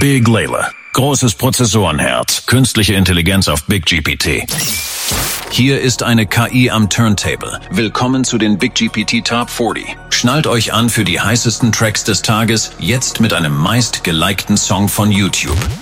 Big Layla. Großes Prozessorenherz. Künstliche Intelligenz auf Big GPT. Hier ist eine KI am Turntable. Willkommen zu den Big GPT Top 40. Schnallt euch an für die heißesten Tracks des Tages, jetzt mit einem meist gelikten Song von YouTube.